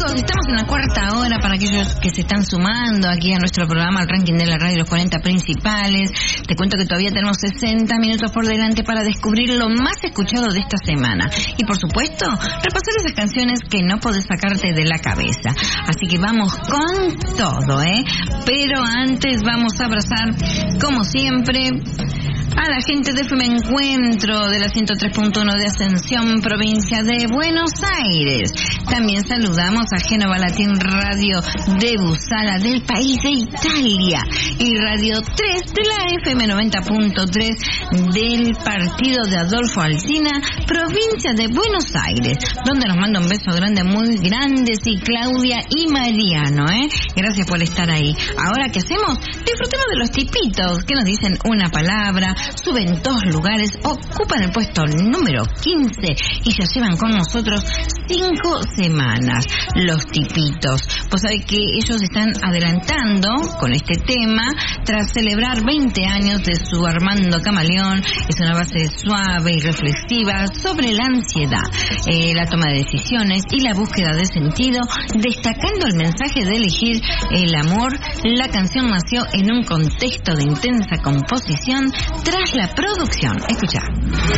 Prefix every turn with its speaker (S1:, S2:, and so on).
S1: Estamos en la cuarta hora para aquellos que se están sumando aquí a nuestro programa, al ranking de la radio, los 40 principales. Te cuento que todavía tenemos 60 minutos por delante para descubrir lo más escuchado de esta semana. Y por supuesto, repasar esas canciones que no podés sacarte de la cabeza. Así que vamos con todo, Pero antes vamos a abrazar, como siempre, a la gente de FM Encuentro de la 103.1 de Ascensión, provincia de Buenos Aires. También saludamos a Génova Latín Radio de Busala, del país de Italia, y Radio 3 de la FM 90.3 del partido de Adolfo Alsina, provincia de Buenos Aires, donde nos manda un beso grande, muy grande, sí, Claudia y Mariano, Gracias por estar ahí. Ahora, ¿qué hacemos? Disfrutemos de los tipitos que nos dicen una palabra, suben 2 lugares, ocupan el puesto número 15 y ya llevan con nosotros 5 semanas. Los tipitos, pues sabe que ellos están adelantando con este tema tras celebrar 20 años de su Armando Camaleón. Es una base suave y reflexiva sobre la ansiedad, la toma de decisiones y la búsqueda de sentido, destacando el mensaje de elegir el amor. La canción nació en un contexto de intensa composición tras la producción. Escucha.